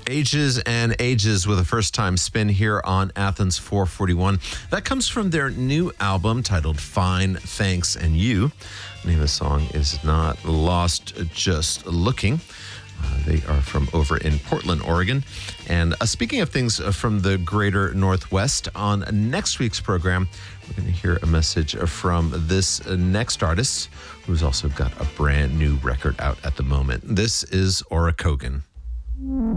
Ages and Ages with a first-time spin here on Athens 441. That comes from their new album titled Fine, Thanks, and You. The name of the song is Not Lost, Just Looking. They are from over in Portland, Oregon. And speaking of things from the greater Northwest, on next week's program, we're going to hear a message from this next artist who's also got a brand new record out at the moment. This is Aura Kogan.